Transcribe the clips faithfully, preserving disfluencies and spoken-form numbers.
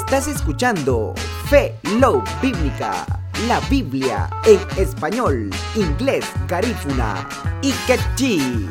Estás escuchando Fe Love Bíblica, la Biblia en español, inglés, garífuna y quechí.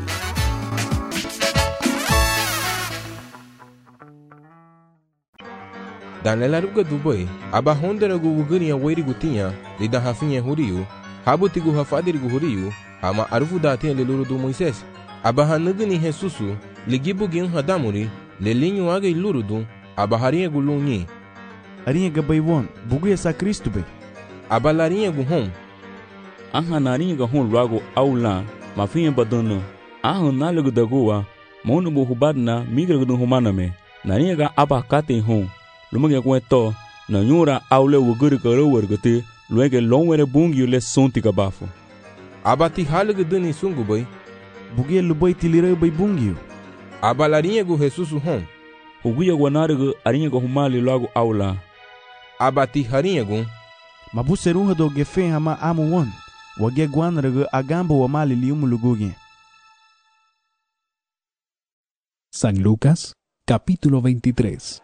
Dan la ruga Dubai, aba hondera gu wuguni ya wairi gutinya, lidan hafinya huriyu, habuti gu hafadiri gu huriyu, ama arufu datin le luru du Moises. Aba hanuguni Jesusu, ligibu gin hadamuri, le linyu age luru du, aba harinha gu lunyi. Arinha ga baywon, bugu ya sa Kristu bay. Aba larinha gu hom. Aha narinha ga hom luago aula, mafinha badono. Aha nalagu dagoa, maunu bu hubadna migra gu humana me. Narinha ga aba kate hom. Lumage kweto na nyura aule wuguri karo wargate luege longwere bungi le sonti kabafo. Abati halugu duni sungu bay. Bugi lubai tilire bay bungi. Aba larinha gu Jesusu hom. Uguya guanargu arinha gu humali lago aula. Abati harinha gu. Mabuseruha do gefe hama amu won. Wage guanargu agambo wa mali liumu lugugi. San Lucas, capítulo veintitrés.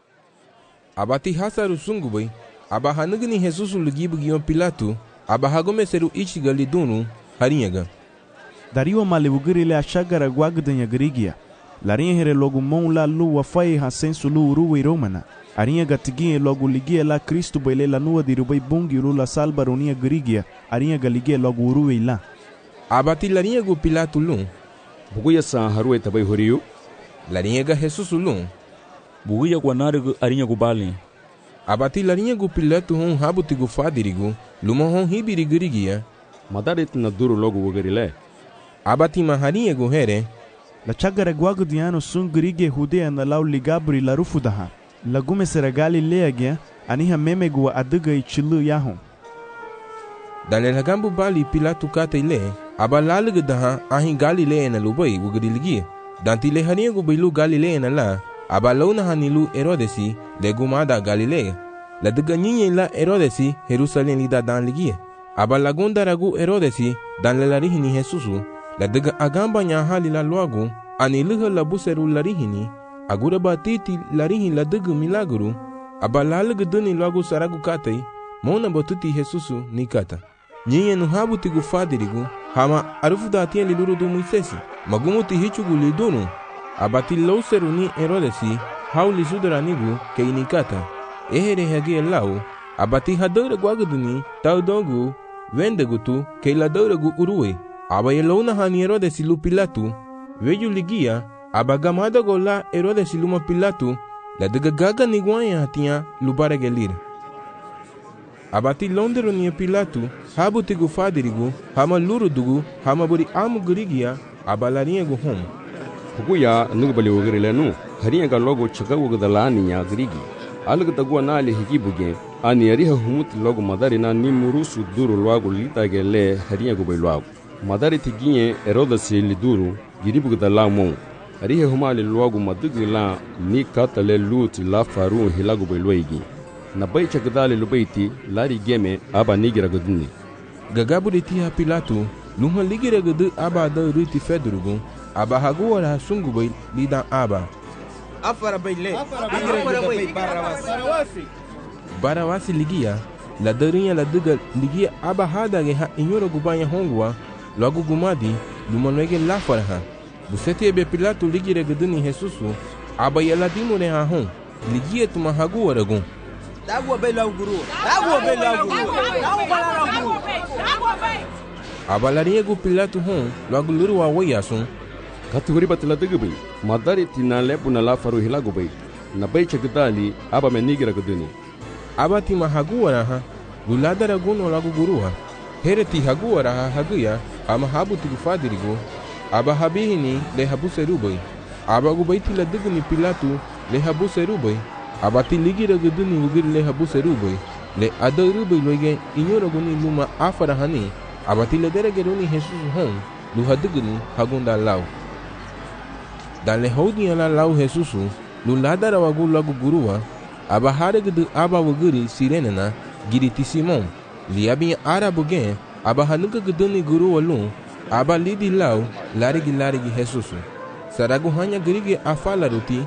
Abati hasaru sungu bay. Aba hanuguni Jesusu lugibu gion Pilato. Aba hagome seru ichiga lidunu harinha ga. Dariwa mali wuguri le ashagara guagdanya grigia. Larinha here logo mon la lu wa fai ha sensu lu uruwe romana. Arinha gatigie logo ligia la Kristu baile la nua di rubai bungi ulu la salba ronia grigia. Arinha galigie logo uruwe la. Abati larinha gu Pilato lu. Buguya sa haruwe tabai horiyu. Larinha ga Jesusu lu. Buguya guanargu arinha gu bali. Abati larinha gu Pilato hon habuti gu fadirigu. Luma hon hibiri grigia. Madarit na duru logo wugarile. Abati maharinha gu here. La chagara guagdiano sun grige hudea na lau ligabri la rufudaha. La gume seragali leagia, aniha memegua aduga i chilu yahon. Dan el hagambu bali Pilato kate ile, aba lalugu daha ahin Galilea na lubai wugadiligi. Dan tile harinha gu bilu Galilea na la, aba launa hanilu Herodesi, le gumada Galilea. La duga nyinye la Herodesi, Jerusalem lida dan ligi. Aba lagunda ragu Herodesi, dan le larihini Jesusu. La daga agamba nya hali la luagu, ani luha la buseru larihini, agura batiti larihi la daga milaguru, aba lalugu duni luagu saragu katei, mona batuti Jesusu ni kata. Nyinye nuhabu tigu fadirigu, hama arufu datien li luru du Moisesi, magumuti hichugu li dunu, abati lauseru ni Herodesi, hauli sudaranigu ke inikata, ehere hage lau, abati hadore guaguduni, taudogu, vendegutu, ke la doragu uruwe. Aba yelauna hani Herodesi lu Pilato, veju ligia, aba gamada gola Herodesi luma Pilato, la daga gaga niguanya hatia lubara gelir. Abati londero ni Pilato, habu tigu fadirigu, hama luru dugu, hama buri amu gurigia, aba larinha gu hom. Buguya nugubali wugarile nu, harinha ga logo chaka wugadalani ya grigi. Alugu tagua na ali higibuge, ani ariha humuti logo madari na ni murusu duru luagu litage le harinha gu bailuagu. Madari tiginye Herodesi liduru giribugu da la mon. Arihe humali luagu madugu la ni kata le luti la faru hilagu bailuegi. Na bai chakadali lubaiti lari geme aba nigira guduni. Gagabu de tiha Pilato, lunha ligira gudu aba da ruti fedrugu, aba haguara sungu bai lidan aba. Afara baile, afara baile, barawasi. Barawasi ligia, la darinha la duga ligia aba hada ge ha inyoro gubanya hongwa. Logo gumadi, lumanwege la farha. Busete ebe Pilato ligire guduni Jesusu, aba yala dimure ha hon, ligie tuma hagu waragun. Dagwa bela guru, dagwa bela guru, dagwa bela guru. Aba larinha gu Pilato hon, logo luru wa wayasun. Katuri batila dugubi, madari tina lepu na la faru hilagu bai. Na bai chakdali aba menigira guduni. Aba tima hagu waraha, lulada raguno logo guruha. Hereti hagu waraha haguya, ama habu tigu fadirigu, aba habihini le habu serubai, aba gubaiti la diguni Pilato le habu serubai, aba tiligira guduni wugiri le habu serubai, le adarubai loige inyora guni luma afara hani, aba tiladere geruni Jesusu hon, lu hadiguni hagunda lau. Dan le hodi ala lau Jesusu, lu ladara wagu lagu gurua, aba haregudu aba wugiri sirenena, giriti Simon, liabin arabu gen, aba hanuka guduni guru walun, aba lidi lau, larigi larigi Jesusu. Saragu hanya gerige afala ruti,